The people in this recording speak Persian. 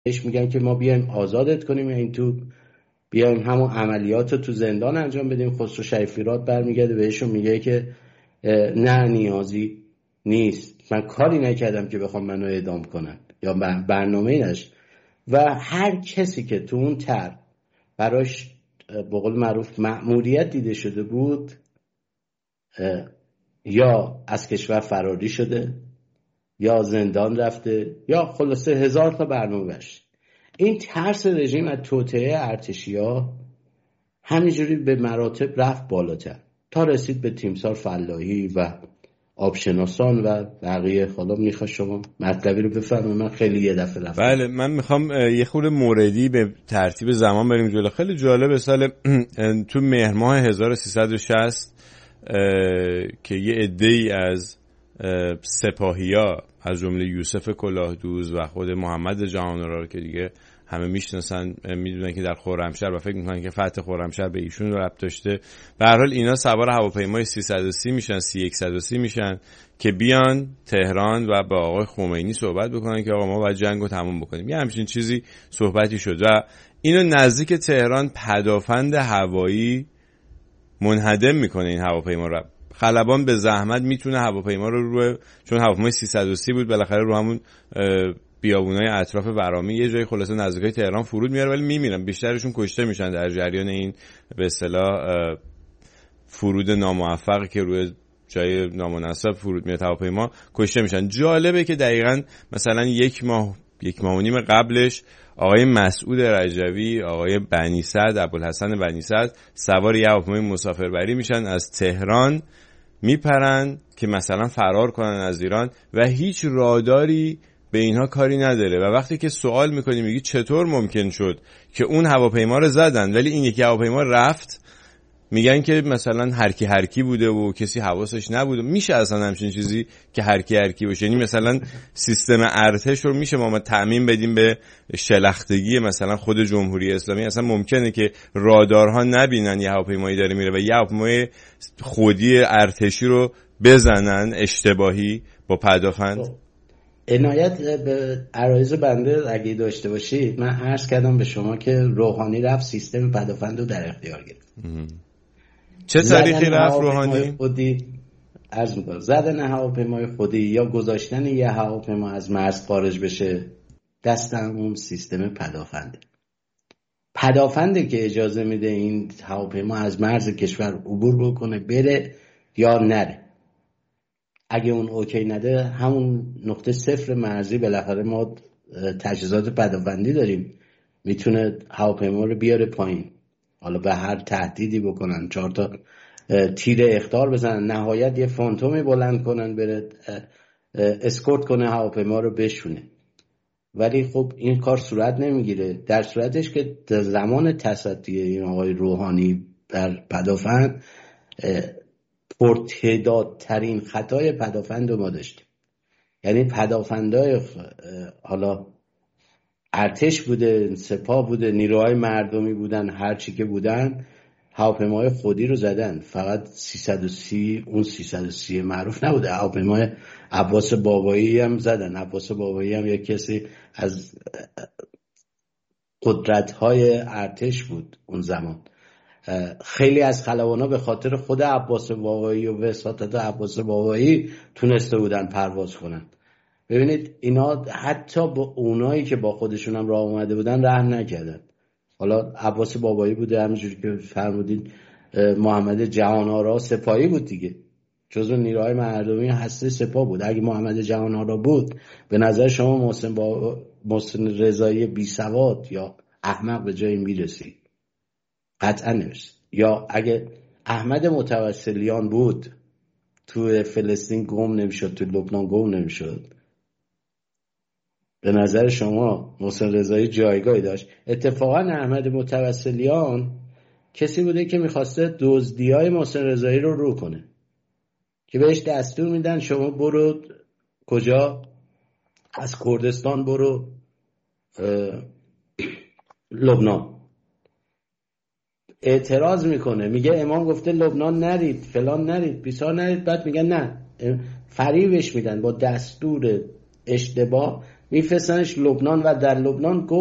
بهش میگن که ما بیایم آزادت کنیم، این تو بیایم همون عملیات رو تو زندان انجام بدیم. خسرو شریفی راد برمیگرده بهشون میگه که نه نیازی نیست، من کاری نکردم که بخوام منو اعدام کنن یا برنامه‌ای نش. و هر کسی که تو اون طرح براش به قول معروف مأموریت دیده شده بود یا از کشور فراری شده یا زندان رفته یا خلاصه هزار تا برنامه بشه. این ترس رژیم از توطئه ارتشی‌ها همینجوری به مراتب رفت بالاتر تا رسید به تیمسار فلاحی و آبشناسان و بقیه. حالا میخواد شما مطلبی رو بفرمایید، من خیلی یه دفعه رفتم. بله، من میخوام یه خورده موردی به ترتیب زمان بریم جلو. خیلی جالب سال تو مهر ماه 1360 که یه عده‌ای از سپاهیا از جمله یوسف کلاهدوز و خود محمد جهان‌آرا که دیگه همه میشناسن، میدونن که در خرمشهر و فکر میکنن که فتح خرمشهر به ایشون ربط داشته. به هر حال اینا سوار هواپیمای 330 میشن، 3130 میشن که بیان تهران و با آقای خمینی صحبت بکنن که آقا ما باید جنگو تموم بکنیم. یه همچین چیزی صحبتی شد و اینو نزدیک تهران پدافند هوایی منهدم میکنه. این هواپیما رو خلبان به زحمت میتونه هواپیما رو چون هواپیمای 330 بود بالاخره رو همون بیابونای اطراف ورامین یه جای خلاصه نزدیکای تهران فرود میاره، ولی میمیرن، بیشترشون کشته میشن در جریان این به اصطلاح فرود ناموفق که روی جای نامناسب فرود میاد هواپیما، کشته میشن. جالبه که دقیقاً مثلا یک ماه و نیم قبلش آقای مسعود رجوی، آقای بنی سعد، ابوالحسن بنی سعد سوار یه هواپیمای مسافربری میشن، از تهران میپرن که مثلا فرار کنن از ایران و هیچ راداری به اینها کاری نداره. و وقتی که سوال میکنی میگی چطور ممکن شد که اون هواپیما رو زدن ولی این یکی هواپیما رفت، میگن که مثلا هر کی بوده و کسی حواسش نبوده. میشه اصلا همچین چیزی که هر کی باشه؟ یعنی مثلا سیستم ارتش رو میشه ما تعمیم بدیم به شلختگی مثلا خود جمهوری اسلامی؟ اصلا ممکنه که رادارها نبینن یه هواپیمایی داره میره و یه هواپیمای خودی ارتشی رو بزنن اشتباهی با پدافند؟ عنایت به عرایض بنده اگه داشته باشید، من عرض کردم به شما که روحانی رفت سیستم پدافند رو در اختیار گرفت. چه تاریخی رفت روحانی؟ عرض میکنم زدن هواپیمای خودی یا گذاشتن یه هواپیما از مرز خارج بشه دست اون سیستم پدافنده که اجازه میده این هواپیما از مرز کشور عبور بکنه بره یا نره. اگه اون اوکی نده همون نقطه صفر مرزی بالاخره ما تجهیزات پدافندی داریم، میتونه هواپیما رو بیاره پایین، حالا به هر تهدیدی بکنن 4 تا تیر اخطار بزنن، نهایت یه فانتومی بلند کنن بره اسکورت کنه هواپیما رو بشونه. ولی خب این کار صورت نمیگیره. در صورتش که در زمان تصدی این آقای روحانی در پدافند پرتعدادترین خطای پدافند رو ما داشتیم. یعنی پدافندای حالا ارتش بوده، سپاه بوده، نیروهای مردمی بودن، هر چی که بودن، هواپیمای خودی رو زدن. فقط 330 اون 330 معروف نبوده، هواپیمای عباس بابایی هم زدن. عباس بابایی هم یک کسی از قدرت‌های ارتش بود اون زمان. خیلی از خلبانا به خاطر خود عباس بابایی و وساطت عباس بابایی تونسته بودن پرواز کنن. ببینید اینا حتی با اونایی که با خودشون هم راه اومده بودن رحم نکردن. حالا عباس بابایی بوده، همونجوری که فرمودید محمد جهان‌آرا سپاهی بود دیگه، جزو نیروهای مردمی هسته سپاه بود. اگه محمد جهان‌آرا بود به نظر شما محسن رضایی بی سواد یا احمق به جایی میرسید؟ قطعا نمیشه. یا اگه احمد متوسلیان بود تو فلسطین گم نمیشد، تو لبنان گم نمیشد. به نظر شما محسن رضایی جایگاهی داشت؟ اتفاقا احمد متوسلیان کسی بوده که میخواسته دزدیای محسن رضایی رو کنه، که بهش دستور میدن شما برو کجا، از کردستان برو لبنان. اعتراض میکنه، میگه امام گفته لبنان نرید، فلان نرید، بیسار نرید. بعد میگن نه، فریبش میدن با دستور اشتباه میفرستنش لبنان و در لبنان